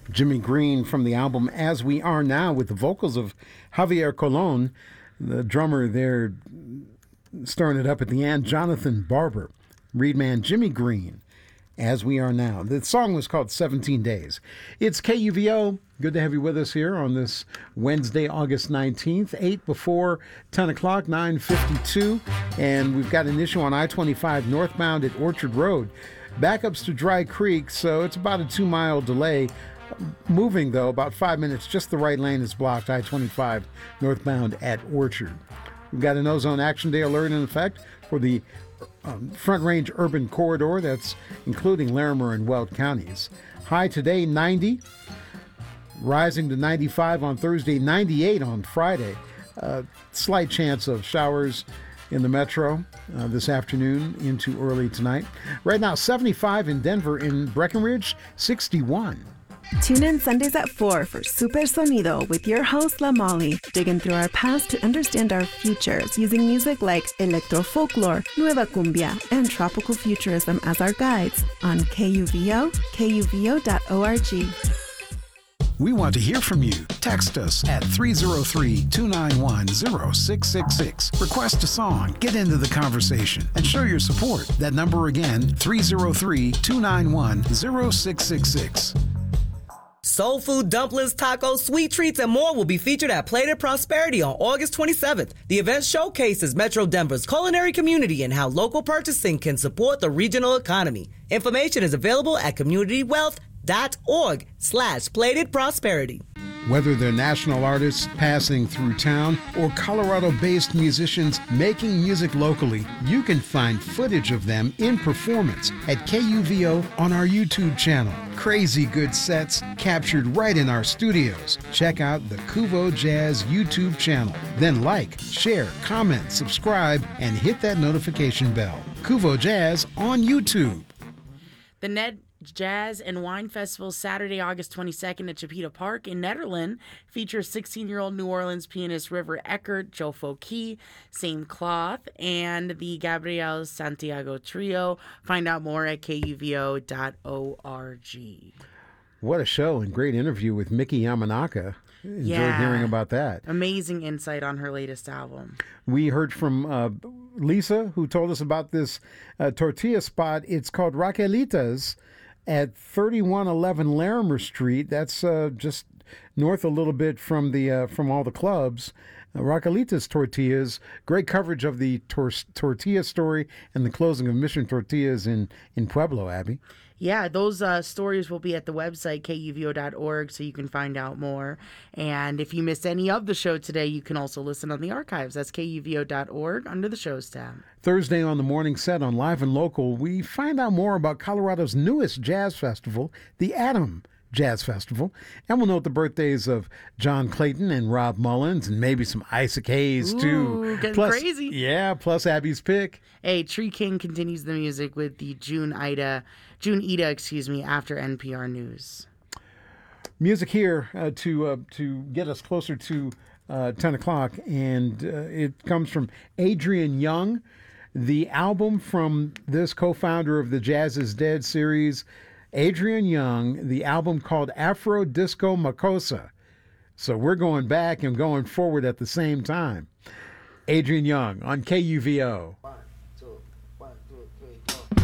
Jimmy Green from the album As We Are Now with the vocals of Javier Colon, the drummer there starting it up at the end, Jonathan Barber, Reedman Jimmy Green, As We Are Now. The song was called 17 Days. It's KUVO. Good to have you with us here on this Wednesday, August 19th, 8 before 10 o'clock, 9:52. And we've got an issue on I-25 northbound at Orchard Road. Backups to Dry Creek, so it's about a 2-mile delay. Moving, though, about 5 minutes. Just the right lane is blocked, I-25 northbound at Orchard. We've got an ozone action day alert in effect for the Front Range Urban Corridor. That's including Larimer and Weld counties. High today, 90. Rising to 95 on Thursday, 98 on Friday. Slight chance of showers in the metro this afternoon into early tonight. Right now, 75 in Denver. In Breckenridge, 61. Tune in Sundays at 4 for Super Sonido with your host, La Molly, digging through our past to understand our futures using music like electro folklore, nueva cumbia, and tropical futurism as our guides on KUVO, KUVO.org. We want to hear from you. Text us at 303-291-0666. Request a song, get into the conversation, and show your support. That number again, 303-291-0666. Soul food, dumplings, tacos, sweet treats, and more will be featured at Plated Prosperity on August 27th. The event showcases Metro Denver's culinary community and how local purchasing can support the regional economy. Information is available at communitywealth.org/Plated Prosperity. Whether they're national artists passing through town or Colorado-based musicians making music locally, you can find footage of them in performance at KUVO on our YouTube channel. Crazy good sets captured right in our studios. Check out the Kuvo Jazz YouTube channel. Then like, share, comment, subscribe, and hit that notification bell. Kuvo Jazz on YouTube. The Ned Jazz and Wine Festival Saturday, August 22nd at Chipeta Park in Nederland features 16-year-old New Orleans pianist River Eckert, Joe Fouquet, Same Cloth, and the Gabriel Santiago Trio. Find out more at kuvo.org. What a show and great interview with Miki Yamanaka. Enjoyed hearing about that. Amazing insight on her latest album. We heard from Lisa, who told us about this tortilla spot. It's called Raquelitas at 3111 Larimer Street. That's just north a little bit from the from all the clubs. Raquelitas Tortillas, great coverage of the tortilla story and the closing of Mission Tortillas in Pueblo, Abby. Yeah, those stories will be at the website, kuvo.org, so you can find out more. And if you missed any of the show today, you can also listen on the archives. That's kuvo.org under the shows tab. Thursday on the morning set on Live and Local, we find out more about Colorado's newest jazz festival, the Atom Jazz Festival. And we'll note the birthdays of John Clayton and Rob Mullins and maybe some Isaac Hayes, too. Getting plus, crazy. Yeah, plus Abby's pick. Hey, Tree King continues the music with the June Ida, after NPR News. Music here to get us closer to 10 o'clock, and it comes from Adrian Young, the album from this co-founder of the Jazz is Dead series, Adrian Young, the album called Afro Disco Makossa. So we're going back and going forward at the same time. Adrian Young on KUVO.